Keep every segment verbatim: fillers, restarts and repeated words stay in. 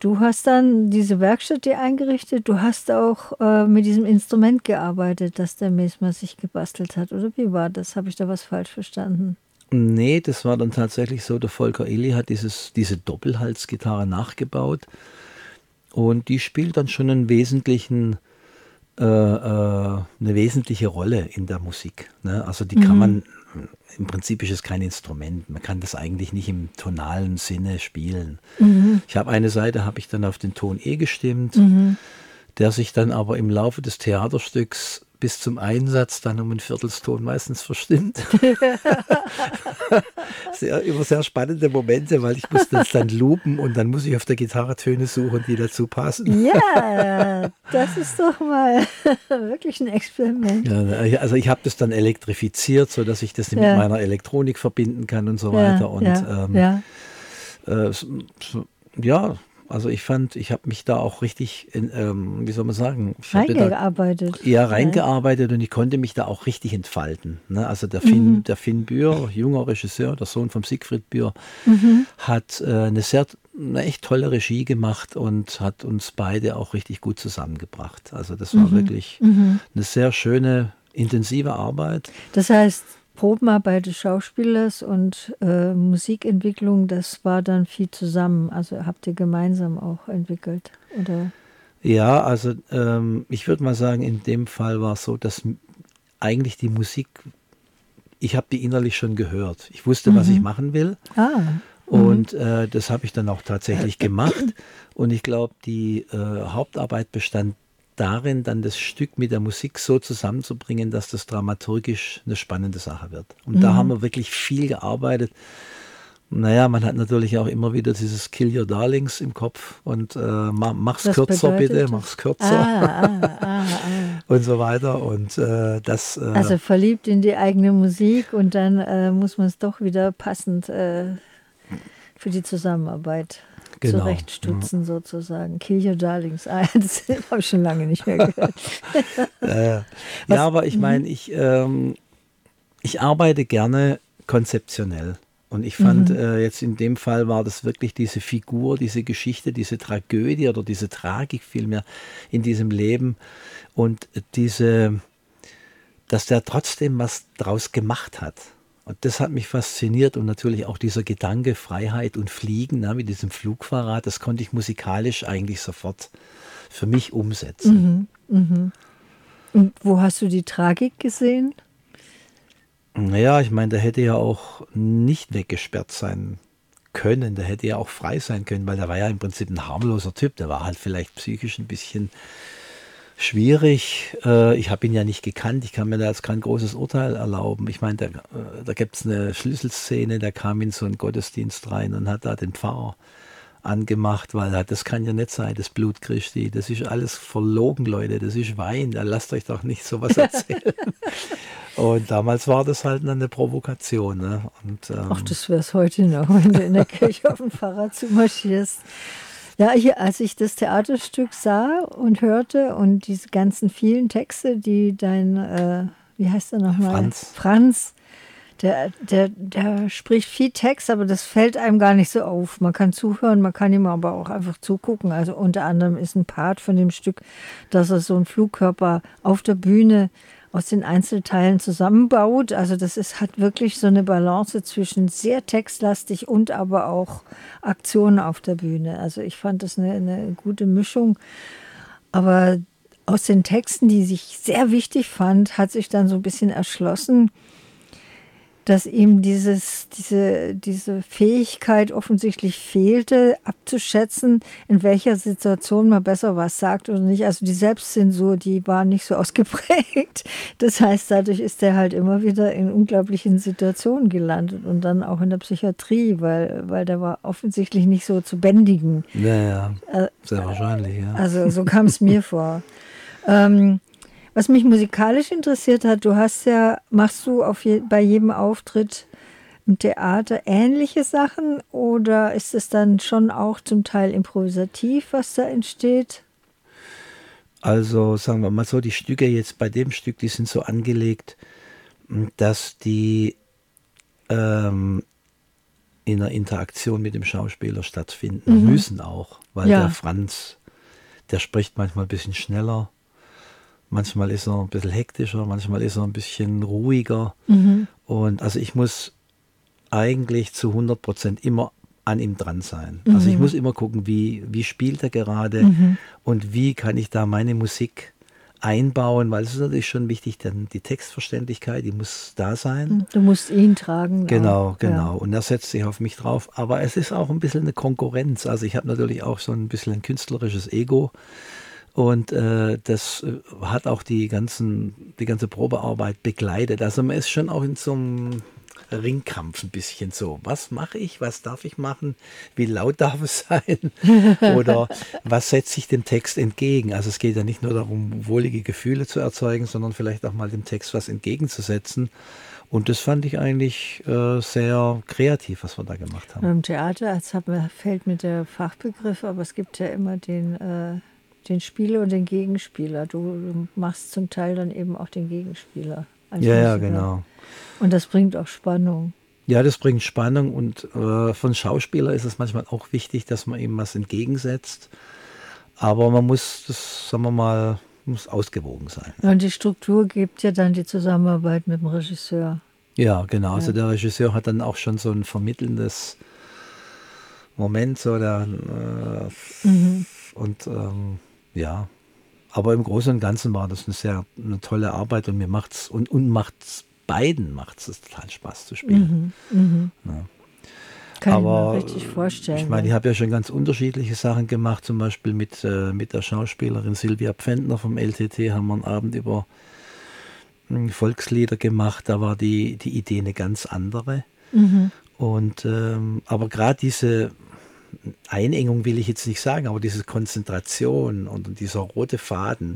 du hast dann diese Werkstatt dir eingerichtet, du hast auch äh, mit diesem Instrument gearbeitet, das der Mesmer sich gebastelt hat, oder wie war das? Habe ich da was falsch verstanden? Nee, das war dann tatsächlich so, der Volker Illy hat dieses, diese Doppelhalsgitarre nachgebaut und die spielt dann schon einen wesentlichen, äh, äh, eine wesentliche Rolle in der Musik. Ne? Also die kann Mhm. man, im Prinzip ist es kein Instrument, man kann das eigentlich nicht im tonalen Sinne spielen. Mhm. Ich habe eine Seite, habe ich dann auf den Ton E gestimmt, Mhm. der sich dann aber im Laufe des Theaterstücks bis zum Einsatz dann um einen Viertelston meistens verstimmt. Sehr, immer sehr spannende Momente, weil ich muss das dann loopen und dann muss ich auf der Gitarre Töne suchen, die dazu passen. Ja, das ist doch mal wirklich ein Experiment. Ja, also ich habe das dann elektrifiziert, so dass ich das mit Ja, meiner Elektronik verbinden kann und so ja, weiter. Und ja, ähm, ja. äh, so, so, ja, also ich fand, ich habe mich da auch richtig, in, ähm, wie soll man sagen, ich habe da Reingearbeitet. eher Ja. reingearbeitet und ich konnte mich da auch richtig entfalten. Ne? Also der Mhm. Finn, der Finn Bühr, junger Regisseur, der Sohn von Siegfried Bühr, Mhm. hat äh, eine sehr, eine echt tolle Regie gemacht und hat uns beide auch richtig gut zusammengebracht. Also das war Mhm. wirklich Mhm. eine sehr schöne, intensive Arbeit. Das heißt, Probenarbeit des Schauspielers und äh, Musikentwicklung, das war dann viel zusammen. Also habt ihr gemeinsam auch entwickelt, oder? Ja, also ähm, ich würde mal sagen, in dem Fall war es so, dass m- eigentlich die Musik, ich habe die innerlich schon gehört. Ich wusste, was ich Mhm. machen will. Ah. Mhm. Und äh, das habe ich dann auch tatsächlich gemacht. Und ich glaube, die äh, Hauptarbeit bestand darin, dann das Stück mit der Musik so zusammenzubringen, dass das dramaturgisch eine spannende Sache wird. Und da haben Mhm. wir wirklich viel gearbeitet. Naja, man hat natürlich auch immer wieder dieses Kill Your Darlings im Kopf und äh, ma- mach's Was kürzer bitte, bedeutet mach's das? kürzer Ah, ah, ah, ah. und so weiter. Und äh, das, äh, Also verliebt in die eigene Musik und dann äh, muss man es doch wieder passend äh, für die Zusammenarbeit genau. Ja. zurechtstutzen, sozusagen. Kill Your Darlings. Ah, das habe ich schon lange nicht mehr gehört. Äh, ja, Was? aber ich Mhm. meine, ich, ähm, ich arbeite gerne konzeptionell. Und ich fand, Mhm. äh, jetzt in dem Fall war das wirklich diese Figur, diese Geschichte, diese Tragödie oder diese Tragik vielmehr in diesem Leben und diese, dass der trotzdem was draus gemacht hat. Und das hat mich fasziniert und natürlich auch dieser Gedanke Freiheit und Fliegen, ne, mit diesem Flugfahrrad, das konnte ich musikalisch eigentlich sofort für mich umsetzen. Mhm. Mhm. Und wo hast du die Tragik gesehen? Naja, ich meine, der hätte ja auch nicht weggesperrt sein können, der hätte ja auch frei sein können, weil der war ja im Prinzip ein harmloser Typ, der war halt vielleicht psychisch ein bisschen schwierig. Äh, ich habe ihn ja nicht gekannt, ich kann mir da jetzt kein großes Urteil erlauben. Ich meine, da, äh, da gibt es eine Schlüsselszene, der kam in so einen Gottesdienst rein und hat da den Pfarrer angemacht, weil er, das kann ja nicht sein, das Blut Christi, das ist alles verlogen, Leute, das ist Wein, da lasst euch doch nicht sowas erzählen. Und damals war das halt eine Provokation. Ne? Und Ach, ähm, das wäre es heute noch, wenn du in der Kirche auf dem Fahrrad zumarschierst. Ja, hier, als ich das Theaterstück sah und hörte und diese ganzen vielen Texte, die dein, äh, wie heißt er nochmal, Franz, Franz, der, der, der spricht viel Text, aber das fällt einem gar nicht so auf. Man kann zuhören, man kann ihm aber auch einfach zugucken. Also unter anderem ist ein Part von dem Stück, dass er so einen Flugkörper auf der Bühne aus den Einzelteilen zusammenbaut. Also das ist, hat wirklich so eine Balance zwischen sehr textlastig und aber auch Aktionen auf der Bühne. Also ich fand das eine, eine gute Mischung. Aber aus den Texten, die ich sehr wichtig fand, hat sich dann so ein bisschen erschlossen, dass ihm dieses, diese, diese Fähigkeit offensichtlich fehlte, abzuschätzen, in welcher Situation man besser was sagt oder nicht. Also die Selbstzensur, die war nicht so ausgeprägt. Das heißt, dadurch ist er halt immer wieder in unglaublichen Situationen gelandet und dann auch in der Psychiatrie, weil, weil der war offensichtlich nicht so zu bändigen. ja, ja, Äh, sehr wahrscheinlich, ja. Also so kam es mir vor. Ähm, Was mich musikalisch interessiert hat, du hast ja, machst du auf je, bei jedem Auftritt im Theater ähnliche Sachen oder ist es dann schon auch zum Teil improvisativ, was da entsteht? Also sagen wir mal so, die Stücke jetzt bei dem Stück, die sind so angelegt, dass die ähm, in einer Interaktion mit dem Schauspieler stattfinden Mhm. müssen auch, weil Ja. der Franz, der spricht manchmal ein bisschen schneller, manchmal ist er ein bisschen hektischer, manchmal ist er ein bisschen ruhiger. Mhm. Und also ich muss eigentlich zu hundert Prozent immer an ihm dran sein. Also ich Mhm. muss immer gucken, wie, wie spielt er gerade Mhm. und wie kann ich da meine Musik einbauen, weil es ist natürlich schon wichtig, denn die Textverständlichkeit, die muss da sein. Du musst ihn tragen. Genau, auch. genau. Und er setzt sich auf mich drauf. Aber es ist auch ein bisschen eine Konkurrenz. Also ich habe natürlich auch so ein bisschen ein künstlerisches Ego. Und äh, das äh, hat auch die, ganzen, die ganze Probearbeit begleitet. Also man ist schon auch in so einem Ringkampf ein bisschen so. Was mache ich? Was darf ich machen? Wie laut darf es sein? Oder was setze ich dem Text entgegen? Also es geht ja nicht nur darum, wohlige Gefühle zu erzeugen, sondern vielleicht auch mal dem Text was entgegenzusetzen. Und das fand ich eigentlich äh, sehr kreativ, was wir da gemacht haben. Im Theater jetzt hat mir, fällt mir der Fachbegriff, aber es gibt ja immer den, äh, den Spieler und den Gegenspieler. Du, du machst zum Teil dann eben auch den Gegenspieler als Ja, ja, Musiker. genau. Und das bringt auch Spannung. Ja, das bringt Spannung und äh, von Schauspieler ist es manchmal auch wichtig, dass man ihm was entgegensetzt. Aber man muss, das, sagen wir mal, muss ausgewogen sein. Und die Struktur gibt ja dann die Zusammenarbeit mit dem Regisseur. Ja, genau. Also Ja. der Regisseur hat dann auch schon so ein vermittelndes Moment, so der, äh, Mhm. und ähm, ja. Aber im Großen und Ganzen war das eine sehr eine tolle Arbeit und mir macht's und, und macht's beiden macht's es total Spaß zu spielen. Mhm. Mhm. Ja. Kann Aber ich mir richtig vorstellen. ich meine, ich ja. habe ja schon ganz unterschiedliche Sachen gemacht, zum Beispiel mit, äh, mit der Schauspielerin Silvia Pfändner vom L T T haben wir einen Abend über mh, Volkslieder gemacht. Da war die, die Idee eine ganz andere. Mhm. Und ähm, aber gerade diese Einengung will ich jetzt nicht sagen, aber diese Konzentration und dieser rote Faden,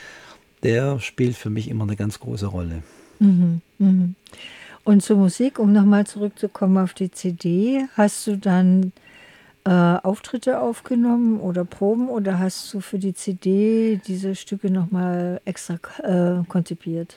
der spielt für mich immer eine ganz große Rolle. Mhm. Mhm. Und zur Musik, um nochmal zurückzukommen auf die C D, hast du dann äh, Auftritte aufgenommen oder Proben oder hast du für die C D diese Stücke nochmal extra äh, konzipiert?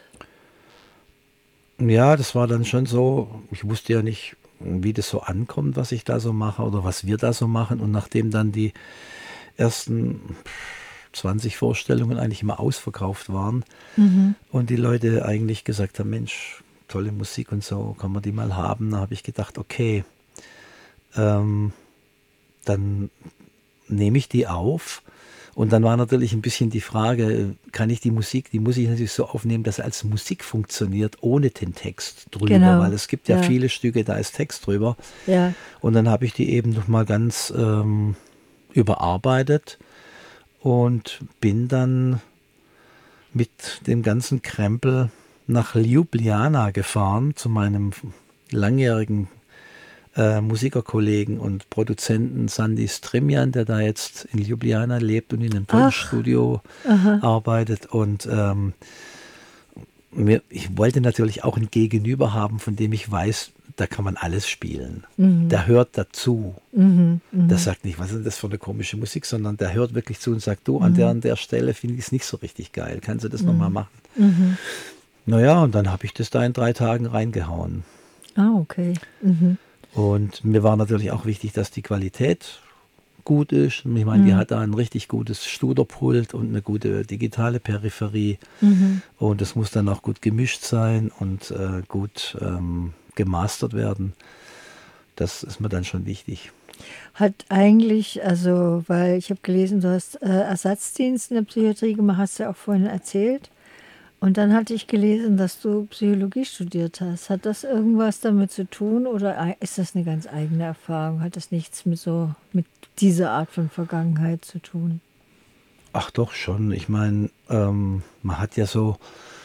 Ja, das war dann schon so, ich wusste ja nicht, wie das so ankommt, was ich da so mache oder was wir da so machen. Und nachdem dann die ersten zwanzig Vorstellungen eigentlich immer ausverkauft waren Mhm. und die Leute eigentlich gesagt haben, Mensch, tolle Musik und so, kann man die mal haben, da habe ich gedacht, okay, ähm, dann nehme ich die auf. Und dann war natürlich ein bisschen die Frage, kann ich die Musik, die muss ich natürlich so aufnehmen, dass sie als Musik funktioniert, ohne den Text drüber, Genau, weil es gibt ja, ja. viele Stücke, da ist Text drüber. Ja. Und dann habe ich die eben nochmal ganz ähm, überarbeitet und bin dann mit dem ganzen Krempel nach Ljubljana gefahren, zu meinem langjährigen äh, Musikerkollegen und Produzenten Sandy Strimian, der da jetzt in Ljubljana lebt und in einem Tonstudio arbeitet. Und ähm, mir, ich wollte natürlich auch ein Gegenüber haben, von dem ich weiß, da kann man alles spielen. Mhm. Der hört dazu. Mhm. Mhm. Der sagt nicht, was ist denn das für eine komische Musik, sondern der hört wirklich zu und sagt, du, an der und der Stelle finde ich es nicht so richtig geil. Kannst du das mhm. nochmal machen? Mhm. Naja, und dann habe ich das da in drei Tagen reingehauen. Ah, okay. Mhm. Und mir war natürlich auch wichtig, dass die Qualität gut ist. Ich meine, die Mhm. hat da ein richtig gutes Studerpult und eine gute digitale Peripherie. Mhm. Und es muss dann auch gut gemischt sein und äh, gut ähm, gemastert werden. Das ist mir dann schon wichtig. Hat eigentlich, also, weil ich habe gelesen, du hast äh, Ersatzdienst in der Psychiatrie gemacht, hast du ja auch vorhin erzählt. Und dann hatte ich gelesen, dass du Psychologie studiert hast. Hat das irgendwas damit zu tun oder ist das eine ganz eigene Erfahrung? Hat das nichts mit so mit dieser Art von Vergangenheit zu tun? Ach doch schon. Ich meine, ähm, man hat ja so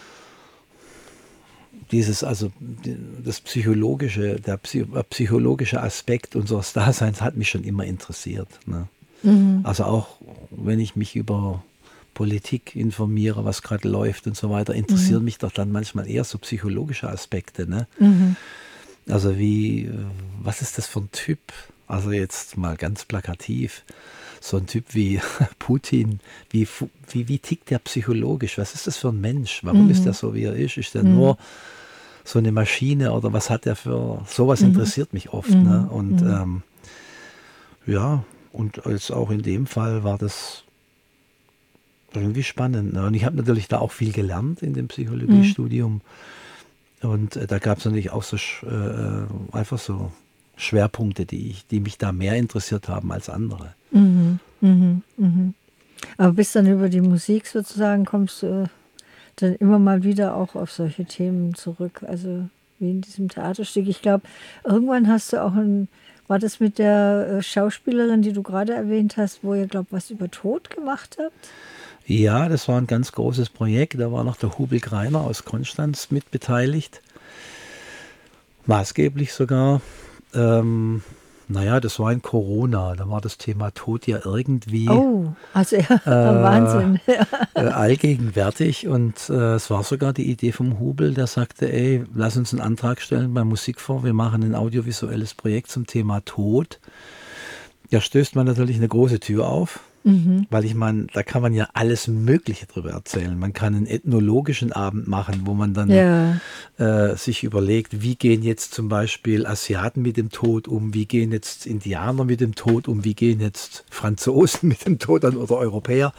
dieses, also das psychologische, der psychologische Aspekt unseres Daseins hat mich schon immer interessiert. Ne? Mhm. Also auch wenn ich mich über Politik informiere, was gerade läuft und so weiter, interessieren mhm. mich doch dann manchmal eher so psychologische Aspekte. Ne? Mhm. Also wie, was ist das für ein Typ? Also jetzt mal ganz plakativ, so ein Typ wie Putin, wie, wie, wie tickt der psychologisch? Was ist das für ein Mensch? Warum mhm. ist der so, wie er ist? Ist der mhm. nur so eine Maschine oder was hat er für, sowas Mhm. interessiert mich oft. Mhm. Ne? Und Mhm. ähm, ja, und als auch in dem Fall war das irgendwie spannend. Ne? Und ich habe natürlich da auch viel gelernt in dem Psychologiestudium. Und äh, da gab es natürlich auch so sch- äh, einfach so Schwerpunkte, die ich, die mich da mehr interessiert haben als andere. Mhm. Mhm. Mhm. Aber bis dann über die Musik sozusagen kommst du dann immer mal wieder auch auf solche Themen zurück. Also wie in diesem Theaterstück. Ich glaube, irgendwann hast du auch ein, war das mit der äh, Schauspielerin, die du gerade erwähnt hast, wo ihr, glaube was über Tod gemacht habt? Ja, das war ein ganz großes Projekt. Da war noch der Hubel Greiner aus Konstanz mit beteiligt. Maßgeblich sogar. Ähm, naja, das war in Corona. Da war das Thema Tod ja irgendwie Oh, also ja, äh, Wahnsinn. äh, allgegenwärtig. Und äh, es war sogar die Idee vom Hubel, der sagte, ey, lass uns einen Antrag stellen beim Musikfonds. Wir machen ein audiovisuelles Projekt zum Thema Tod. Da stößt man natürlich eine große Tür auf. Mhm. Weil ich meine, da kann man ja alles Mögliche drüber erzählen. Man kann einen ethnologischen Abend machen, wo man dann Ja. äh, sich überlegt, wie gehen jetzt zum Beispiel Asiaten mit dem Tod um, wie gehen jetzt Indianer mit dem Tod um, wie gehen jetzt Franzosen mit dem Tod an oder Europäer.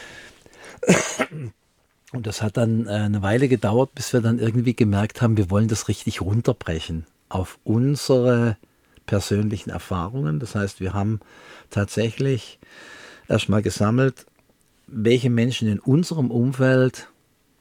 Und das hat dann äh, eine Weile gedauert, bis wir dann irgendwie gemerkt haben, wir wollen das richtig runterbrechen auf unsere persönlichen Erfahrungen. Das heißt, wir haben tatsächlich erstmal gesammelt, welche Menschen in unserem Umfeld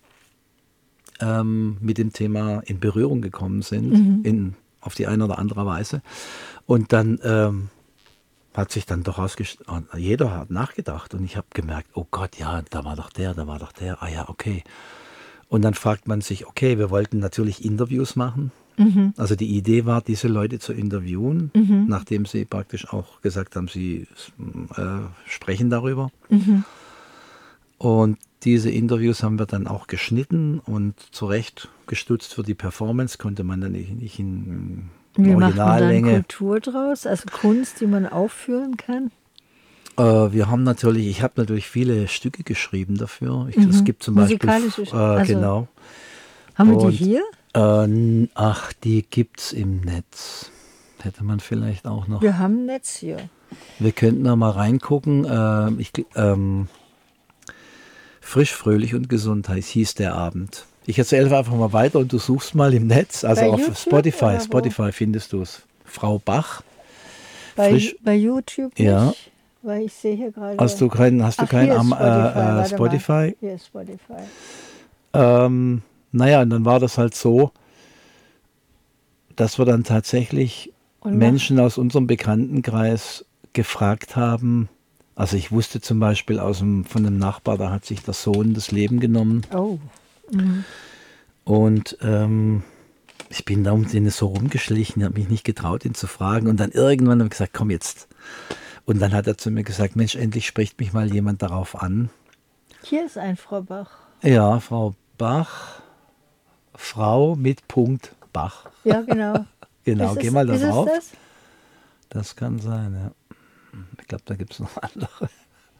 ähm, mit dem Thema in Berührung gekommen sind, Mhm. in, auf die eine oder andere Weise. Und dann ähm, hat sich dann doch ausgestellt, jeder hat nachgedacht und ich habe gemerkt, oh Gott, ja, da war doch der, da war doch der, ah ja, okay. Und dann fragt man sich, okay, wir wollten natürlich Interviews machen. Mhm. Also die Idee war, diese Leute zu interviewen, Mhm. nachdem sie praktisch auch gesagt haben, sie äh, sprechen darüber. Mhm. Und diese Interviews haben wir dann auch geschnitten und zurechtgestutzt für die Performance, konnte man dann nicht, nicht in, in Wie macht man dann Originallänge. Kultur draus? Also Kunst, die man aufführen kann? Äh, wir haben natürlich, ich habe natürlich viele Stücke geschrieben dafür. Ich, Mhm. Es gibt zum Beispiel, Musikalische äh, Stücke, also- genau. Haben wir die Und- hier? Äh, n- ach, die gibt's im Netz. Hätte man vielleicht auch noch. Wir haben ein Netz hier. Wir könnten da mal reingucken. Äh, ich, gl- ähm, Frisch, fröhlich und gesund heißt, hieß der Abend. Ich erzähle einfach mal weiter und du suchst mal im Netz, also Bei auf YouTube Spotify. oder wo? Spotify findest du es. Frau Bach. Bei, Frisch- bei YouTube nicht? Ja. Weil ich sehe hier gerade... Hast du kein, hast du Ach, kein hier ist am, Spotify. äh, Warte äh, mal. Spotify? Hier ist Spotify. Ähm, naja, und dann war das halt so, dass wir dann tatsächlich Und nach- Menschen aus unserem Bekanntenkreis gefragt haben. Also ich wusste zum Beispiel aus dem, von einem Nachbar, da hat sich der Sohn das Leben genommen. Oh. Mhm. Und ähm, ich bin da um den so rumgeschlichen, habe mich nicht getraut, ihn zu fragen. Und dann irgendwann habe ich gesagt, komm jetzt. Und dann hat er zu mir gesagt, Mensch, endlich spricht mich mal jemand darauf an. Hier ist ein Frau Bach. Ja, Frau Bach, Frau mit Punkt Bach. Ja, genau. Genau, ist geh es, mal da ist drauf. Es das? Das kann sein, ja. Ich glaube, da gibt es noch andere.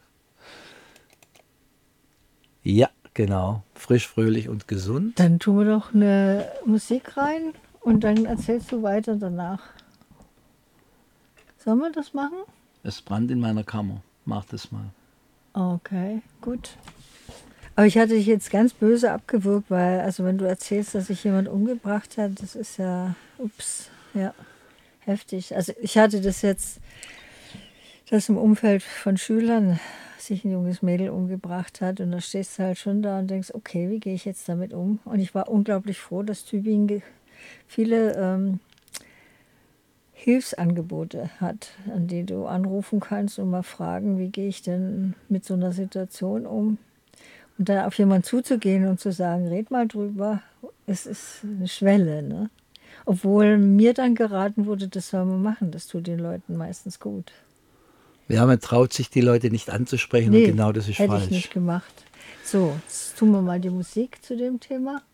Ja, genau. Frisch, fröhlich und gesund. Dann tun wir doch eine Musik rein und dann erzählst du weiter danach. Sollen wir das machen? Es brannt in meiner Kammer. Mach das mal. Okay, gut. Aber ich hatte dich jetzt ganz böse abgewürgt, weil, also wenn du erzählst, dass sich jemand umgebracht hat, das ist ja, ups, ja, heftig. Also ich hatte das jetzt, dass im Umfeld von Schülern sich ein junges Mädel umgebracht hat und da stehst du halt schon da und denkst, okay, wie gehe ich jetzt damit um? Und ich war unglaublich froh, dass Tübingen ge- viele ähm, Hilfsangebote hat, an die du anrufen kannst und mal fragen, wie gehe ich denn mit so einer Situation um? Und da auf jemanden zuzugehen und zu sagen, red mal drüber, es ist eine Schwelle. Ne? Obwohl mir dann geraten wurde, das soll man machen, das tut den Leuten meistens gut. Ja, man traut sich, die Leute nicht anzusprechen und genau das ist hätte falsch. ich nicht gemacht. So, jetzt tun wir mal die Musik zu dem Thema.